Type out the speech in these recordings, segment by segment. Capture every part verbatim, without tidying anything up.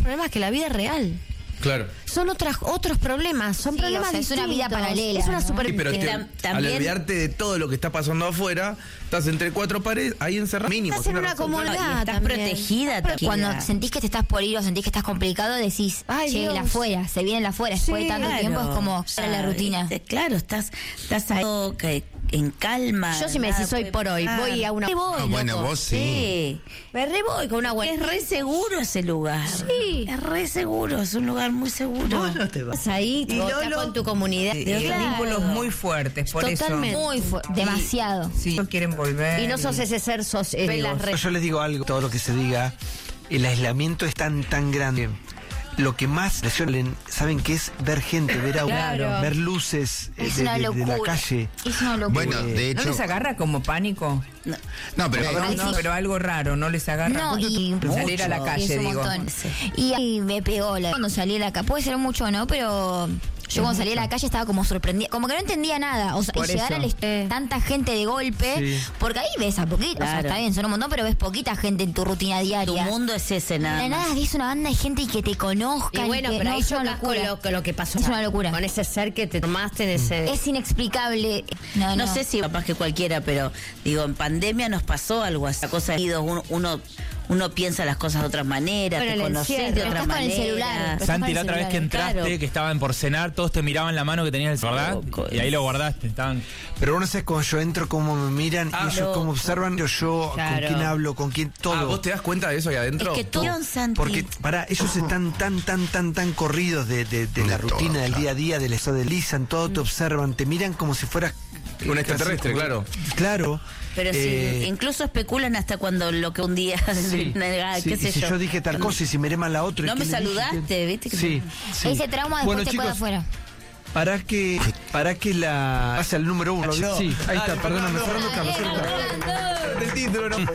problemas que la vida real. Claro. Son otras, otros problemas, son Sí, problemas o sea, es distintos. una vida paralela, Es una ¿no? super... Sí, pero te, Tam- al también- olvidarte de todo lo que está pasando afuera, estás entre cuatro paredes, ahí encerrado. Mínimo. Estás en sin una razón. comodidad. No, y estás también. protegida, Pero cuando sentís que te estás por ir o sentís que estás complicado, decís, Ay, che, Dios. la afuera, se viene la afuera. Después Sí, de tanto claro. tiempo es como para la rutina. Eh, Claro, estás, estás ahí que- en calma. Yo si me nada decís hoy puede por hoy, pasar. voy a una... Me voy, Ah, bueno, loco. vos sí. Sí. Me re voy con una Es buena... re seguro ese lugar. Sí. Es re seguro, es un lugar muy seguro. Vos no te vas. Estás ahí, Y vos estás Lolo- con tu comunidad. Y Claro. vínculos muy fuertes, por Totalmente. eso. Muy fu- demasiado. Sí, no quieren volver. Y no sos ese ser sos, eh, las redes. Yo les digo algo, todo lo que se diga, el aislamiento es tan, tan grande. Lo que más lesionan, ¿saben qué es? Ver gente, ver autos, Claro. ver luces eh, Es de, una de- de locura. la calle. Es una locura. Bueno, de ¿No hecho. les agarra como pánico? No, pero. No, Ay, no, sí. pero algo raro, ¿no les agarra? No, y salir a la mucho, calle, es un digo. montón. Y ahí me pegó la... cuando salí a la calle. Puede ser mucho, ¿no? Pero yo cuando salí a la calle estaba como sorprendida, como que no entendía nada. O sea, Por y llegar eso. a la est- tanta gente de golpe, Sí. porque ahí ves a poquito, o sea, Claro. está bien, son un montón, pero ves poquita gente en tu rutina Tu diaria. mundo es ese, De nada nada, más. ves una banda de gente y que te conozcan. Y bueno, que, pero no, ahí es una chocas con locura. lo, con lo que pasó. Es una locura. Con ese ser que te tomaste en ese... Es inexplicable. No, No no. sé si capaz que cualquiera, pero digo, en pandemia nos pasó algo así. La cosa de uno, uno, uno piensa las cosas de otra manera, Bueno, te el conoces encierro. de Pero otra estás con el manera. celular. Pero estás Santi, con la el otra vez que celular. entraste, Claro. que estaban por cenar, todos te miraban la mano que tenías, ¿verdad? Loco, Y ahí lo guardaste. Estaban... Pero uno sabe cuando yo entro, cómo me miran, Ah, y ellos loco. cómo observan, yo, yo Claro. con quién hablo, con quién, todo. Ah, ¿vos te das cuenta de eso ahí adentro? Es que tú, Santi. Porque, para ellos están tan, tan, tan, tan corridos de, de, de la De todo, rutina del claro. día a día, del eso deslizan, todo te observan, te miran como si fueras... eh, Un casi extraterrestre, como- claro. Claro. Pero eh, sí, incluso especulan hasta cuando lo que un día, sí, ah, sí, qué y sé si yo. yo dije tal cosa y si miré mal a otro... ¿y No qué me le dije? saludaste, ¿viste? que- Sí, sí. Ese trauma después Bueno, te chicos, queda afuera. Para que, para que la... Pase al número uno. Yo. Sí, ahí está, Dale, perdóname, Fernando. Fernando Carlos. El título, ¿no?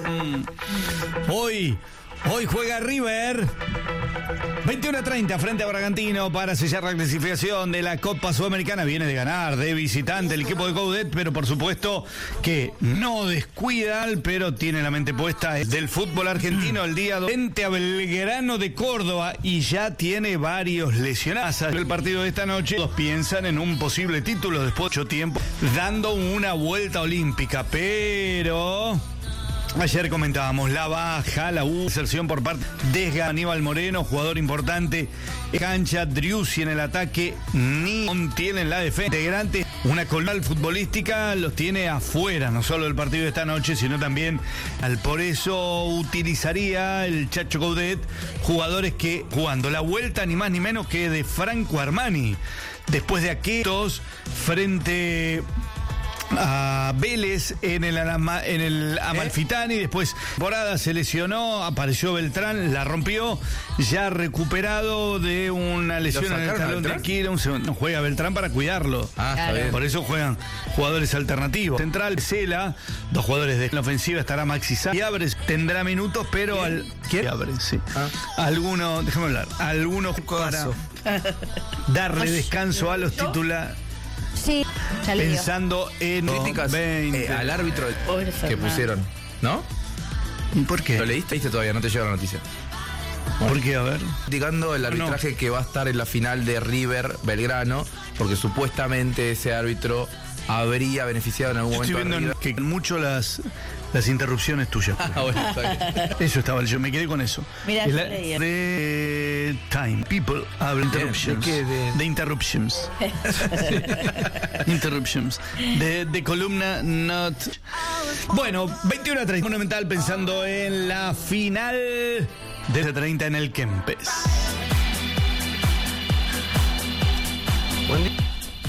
Hoy, hoy juega River. veintiuno a treinta frente a Bragantino para sellar la clasificación de la Copa Sudamericana. Viene de ganar de visitante el equipo de Coudet, pero por supuesto que no descuida, pero tiene la mente puesta del fútbol argentino el día dos frente a Belgrano de Córdoba y ya tiene varios lesionados. El partido de esta noche, todos piensan en un posible título después de mucho tiempo, dando una vuelta olímpica, pero... Ayer comentábamos la baja, la inserción por parte de Aníbal Moreno, jugador importante en cancha, Driussi en el ataque, ni tiene en la defensa. Integrante, una columna futbolística los tiene afuera, no solo del partido de esta noche, sino también al por eso utilizaría el Chacho Coudet jugadores que jugando la vuelta ni más ni menos que de Franco Armani. Después de aquellos frente a Vélez en el, Alama- en el Amalfitani, después temporada se lesionó, apareció Beltrán, la rompió, ya recuperado de una lesión en el sacaron a talón de Beltrán? Aquiles, un segundo, juega Beltrán para cuidarlo. Ah, está bien. Por eso juegan jugadores alternativos. Central, Cela, dos jugadores de la ofensiva, estará Maxi Sá. Y Abres tendrá minutos, pero al. ¿Quién? Abres, sí. Ah. Algunos, déjame hablar, algunos para codazo. darle descanso a los titulares. Sí, ya le digo. Pensando en Críticas veinte. eh, al árbitro Pobre que Fernando. pusieron, ¿no? ¿Por qué? ¿Lo leíste? ¿Viste todavía? No te llegó la noticia. ¿Por qué? A ver. Criticando el arbitraje que va a estar en la final de River Belgrano, porque supuestamente ese árbitro habría beneficiado en algún Yo estoy momento a viendo River. que mucho las, las interrupciones tuyas. Ah, bueno, está bien. Eso estaba, yo me quedé con eso. Mirá, Es yo la- leía. de Time. People hablan interruptions. ¿de qué? De- De interruptions. Interruptions. De, de columna not. Bueno, veintiuno a treinta. Fundamental pensando en la final de treinta en el Kempes. Buen día.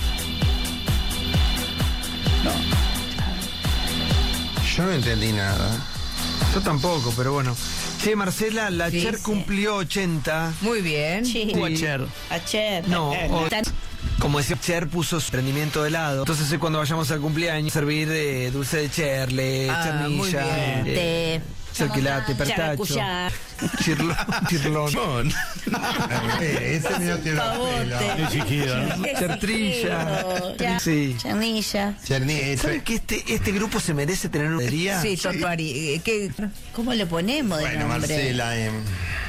Yo no entendí nada. Yo tampoco, pero bueno. Che, Marcela, la Sí, Cher sí. cumplió ochenta. Muy bien. Sí. O ayer. Ayer. No, Eh, o- tan- Como decía, Cher puso su rendimiento de helado. Entonces hoy cuando vayamos al cumpleaños, servir de dulce de cherle, Ah, muy chernilla, bien. eh, cerquilate, pertacho, Characuyá. chirlón, chirlón, Mon. Eh, ese no tiene Pavote. Qué chiquito, ¿no? Chertrilla. Ya, Sí. Chanilla. Cherny, eso- ¿Saben que este, este grupo se merece tener una heladería? Sí, Totuari. eh, ¿qué? ¿Cómo le ponemos de Bueno, nombre? Marcela, eh,